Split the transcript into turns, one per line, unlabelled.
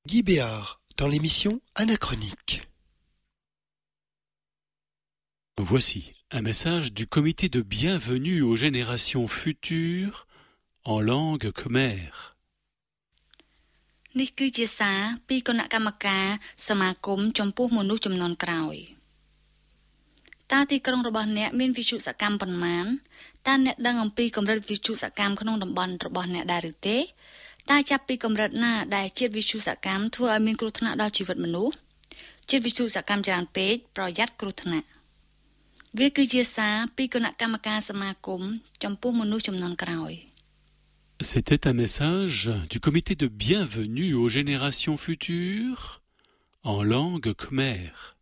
Guy Béard, dans l'émission Anachronique.
Voici un message du comité de bienvenue aux générations futures en langue khmer.
នេះគឺជាសារពីគណៈកម្មការសមាគមចំពោះមនុស្សចំនួនក្រោយតើទីក្រុងរបស់អ្នកមានវិទ្យុសកម្មប៉ុន្មានតើអ្នកដឹងអំពីកម្រិតវិទ្យុសកម្មក្នុងតំបន់របស់អ្នកដែរឬទេតើចាប់ពីកម្រិតណាដែលជាតិវិទ្យុសកម្មធ្វើឲ្យមានគ្រោះថ្នាក់ដល់ជីវិតមនុស្សជាតិវិទ្យុសកម្មច្រើនពេកប្រយ័ត្នគ្រោះថ្នាក់វាគឺជាសារពីគណៈកម្មការសមាគមចំពោះមនុស្សចំនួនក្រោយ
C'était un message du comité de bienvenue aux générations futures en langue khmer.